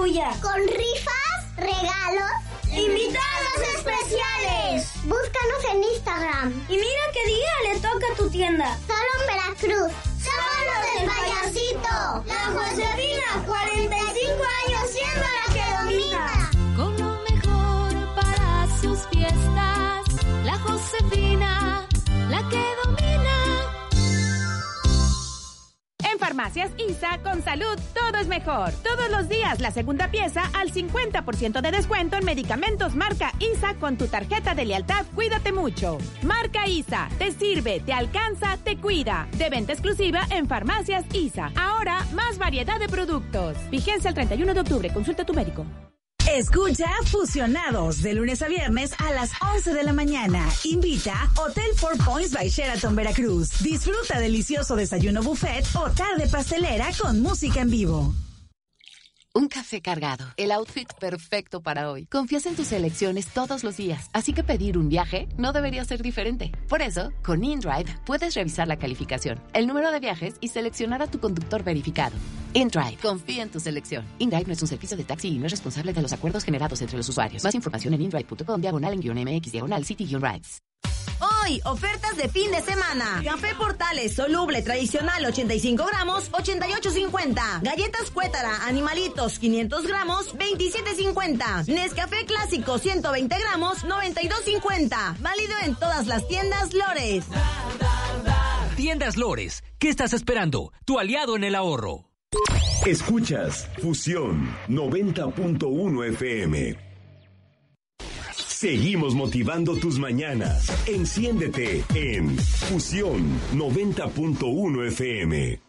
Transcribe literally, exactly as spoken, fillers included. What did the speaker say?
tuya. Con rifas, regalos, invitados especiales. Búscanos en Instagram. Y mira qué día le toca a tu tienda. Solo en Veracruz. ¡Somos los del Payasito! La Josefina, cuarenta y cinco años siendo la que domina. Con lo mejor para sus fiestas, la Josefina, la que domina. En Farmacias I S A, con salud, todo es mejor. Todos los días, la segunda pieza al cincuenta por ciento de descuento en medicamentos marca I S A con tu tarjeta de lealtad Cuídate Mucho. Marca I S A, te sirve, te alcanza, te cuida. De venta exclusiva en Farmacias I S A. Ahora, más variedad de productos. Vigencia el treinta y uno de octubre. Consulta a tu médico. Escucha Fusionados de lunes a viernes a las once de la mañana. Invita Hotel Four Points by Sheraton Veracruz. Disfruta delicioso desayuno buffet o tarde pastelera con música en vivo. Un café cargado, el outfit perfecto para hoy. Confías en tus elecciones todos los días, así que pedir un viaje no debería ser diferente. Por eso, con InDrive puedes revisar la calificación, el número de viajes y seleccionar a tu conductor verificado. InDrive, confía en tu selección. InDrive no es un servicio de taxi y no es responsable de los acuerdos generados entre los usuarios. Más información en indrive.com, diagonal en guión MX, diagonal City-Rides. Hoy, ofertas de fin de semana. Café Portales soluble tradicional ochenta y cinco gramos, ochenta y ocho cincuenta. Galletas Cuétara Animalitos quinientos gramos, veintisiete cincuenta. Nescafé Clásico ciento veinte gramos, noventa y dos cincuenta. Válido en todas las tiendas Lores. Tiendas Lores, ¿qué estás esperando? Tu aliado en el ahorro. Escuchas Fusión noventa punto uno F M. Seguimos motivando tus mañanas. Enciéndete en Fusión noventa punto uno F M.